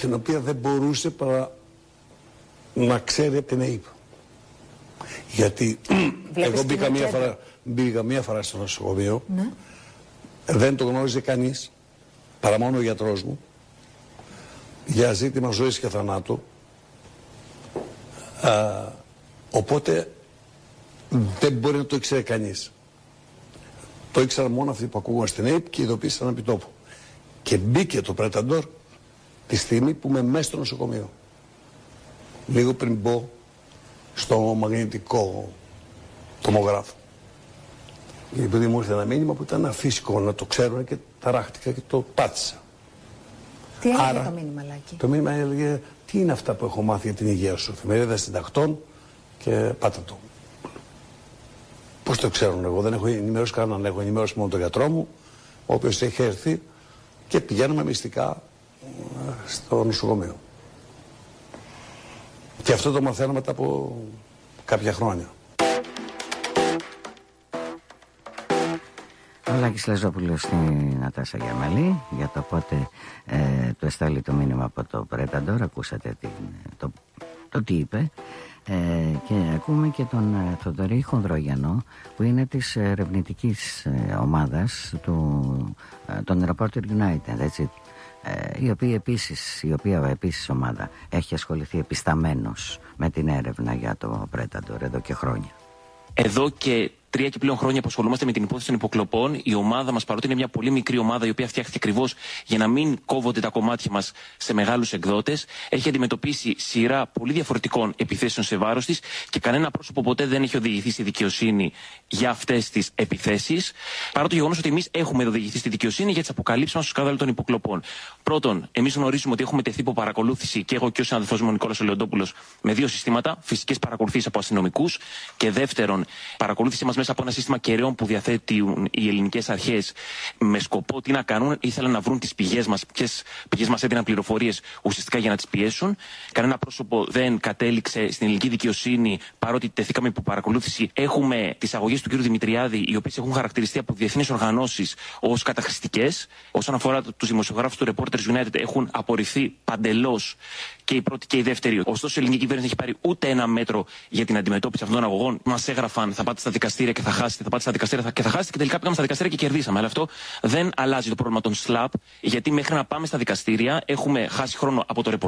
στην οποία δεν μπορούσε παρά να ξέρει από την ΑΕΠ. Γιατί εγώ μπήκα μία φορά στο νοσοκομείο, ναι. Δεν το γνώριζε κανείς, παρά μόνο ο γιατρός μου, για ζήτημα ζωής και θανάτου. Οπότε δεν μπορεί να το ήξερε κανείς. Το ήξεραν μόνο αυτοί που ακούγαν στην ΑΕΠ και ειδοποίησαν επί τόπου. Και μπήκε το Πρέταντορ τη στιγμή που είμαι μέσα στο νοσοκομείο. Λίγο πριν μπω στο μαγνητικό τομογράφο. Επειδή μου ήρθε ένα μήνυμα που ήταν αφύσικο να το ξέρουν και ταράχτηκα και το πάτησα. Τι έλεγε το μήνυμα, Λάκη? Το μήνυμα έλεγε τι είναι αυτά που έχω μάθει για την υγεία σου. Εφημερίδα Συντακτών και πάτα το. Πώς το ξέρουν, εγώ δεν έχω ενημερώσει κανέναν, έχω ενημερώσει μόνο τον γιατρό μου, ο οποίος έχει έρθει και πηγαίνουμε μυστικά στο νοσοκομείο. Και αυτό το μαθαίνω μετά από κάποια χρόνια. Ο Λάκης Λαζόπουλος στην Νατάσα Γιαμαλή για το πότε του εστάλει το μήνυμα από το Πρέταντορ. Ακούσατε το τι είπε. Και ακούμε και τον Θοδωρή Χονδρόγιανο, που είναι της ερευνητικής ομάδας των Reporter United, έτσι, η οποία επίσης ομάδα έχει ασχοληθεί επισταμένος με την έρευνα για το Πρέταντορ εδώ και χρόνια. Εδώ και 3 και πλέον χρόνια που ασχολούμαστε με την υπόθεση των υποκλοπών, η ομάδα μας, παρότι είναι μια πολύ μικρή ομάδα η οποία φτιάχτηκε ακριβώς για να μην κόβονται τα κομμάτια μας σε μεγάλους εκδότες, έχει αντιμετωπίσει σειρά πολύ διαφορετικών επιθέσεων σε βάρος της και κανένα πρόσωπο ποτέ δεν έχει οδηγηθεί στη δικαιοσύνη για αυτές τις επιθέσεις. Παρά το γεγονός ότι εμείς έχουμε οδηγηθεί στη δικαιοσύνη για τις αποκαλύψεις μας στο σκάνδαλο των υποκλοπών. Πρώτον, εμείς γνωρίζουμε ότι έχουμε τεθεί υπό παρακολούθηση και εγώ και ο συναδελφός μου Νικόλας Λεοντόπουλος με 2 συστήματα, φυσικές παρακολουθήσεις από αστυνομικούς και δεύτερον, παρακολούθηση μας μέσα από ένα σύστημα κεραιών που διαθέτουν οι ελληνικές αρχές με σκοπό τι να κάνουν. Ήθελαν να βρουν τις πηγές μας, ποιες πηγές μας έδιναν πληροφορίες ουσιαστικά για να τις πιέσουν. Κανένα πρόσωπο δεν κατέληξε στην ελληνική δικαιοσύνη, παρότι τεθήκαμε υπό παρακολούθηση. Έχουμε τις αγωγές του κ. Δημητριάδη, οι οποίες έχουν χαρακτηριστεί από διεθνείς οργανώσεις ως καταχρηστικές. Όσον αφορά τους δημοσιογράφους του Reporters United, έχουν απορριφθεί παντελώς και η πρώτη και η δεύτερη. Ωστόσο, η ελληνική κυβέρνηση δεν έχει πάρει ούτε ένα μέτρο για την αντιμετώπιση αυτών των αγωγών. Μας έγραφαν θα πάτε στα δικαστήρια και θα χάσετε, θα πάτε στα δικαστήρια και θα χάσετε, και τελικά πήγαμε στα δικαστήρια και κερδίσαμε. Αλλά αυτό δεν αλλάζει το πρόβλημα των ΣΛΑΠ, γιατί μέχρι να πάμε στα δικαστήρια έχουμε χάσει χρόνο από το